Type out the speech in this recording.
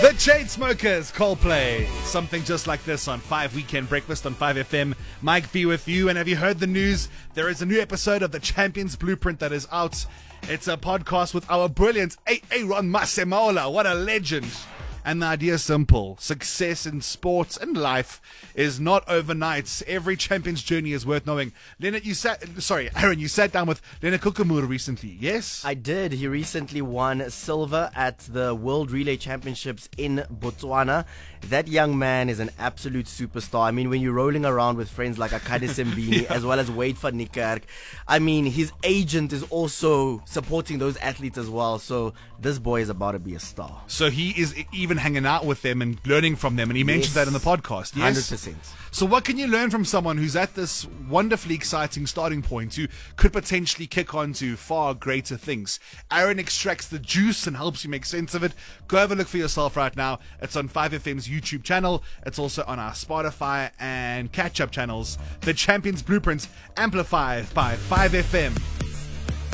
The Chainsmokers, Coldplay. Something just like this on 5 Weekend Breakfast on 5FM. Mike V with you. And have you heard the news? There is a new episode of The Champions Blueprint that is out. It's a podcast with our brilliant Aaron Masemola. What a legend. And the idea is simple. Success in sports and life is not overnight. Every champion's journey is worth knowing. Aaron, you sat down with Leonard Kukumura recently, yes? I did. He recently won silver at the World Relay Championships in Botswana. That young man is an absolute superstar. I mean, when you're rolling around with friends like Akade Sembini as well as Wade van Niekerk, I mean, his agent is also supporting those athletes as well. So this boy is about to be a star. So he is even hanging out with them and learning from them, and he mentioned that in the podcast. Yes, 100%. So what can you learn from someone who's at this wonderfully exciting starting point, who could potentially kick on to far greater things? Aaron extracts the juice and helps you make sense of it. Go have a look for yourself right now. It's on 5FM's YouTube channel. It's also on our Spotify and catch-up channels. The Champions Blueprints amplified by 5FM.